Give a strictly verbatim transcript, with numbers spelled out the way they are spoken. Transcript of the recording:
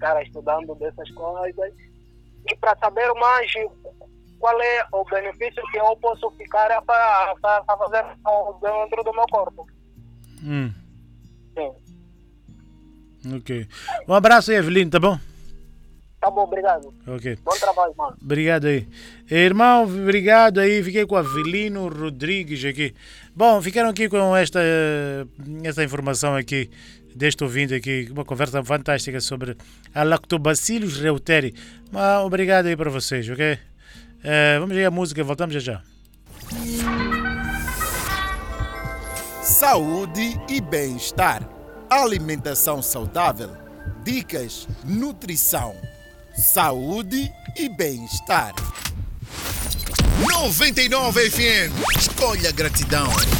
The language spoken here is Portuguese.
estar estudando dessas coisas e para saber mais qual é o benefício que eu posso ficar para fazer dentro do meu corpo. Hum. Sim. Ok. Um abraço aí, Avelino, tá bom? Tá bom, obrigado. Ok. Bom trabalho, mano. Obrigado aí. Irmão, obrigado aí. Fiquei com Avelino Rodrigues aqui. Bom, ficaram aqui com esta, esta informação aqui, deste ouvinte aqui, uma conversa fantástica sobre a Lactobacillus reuteri. Mas obrigado aí para vocês, ok? Uh, vamos aí à música, voltamos já já. Saúde e bem-estar. Alimentação saudável. Dicas, nutrição. Saúde e bem-estar. noventa e nove F M. Escolha gratidão.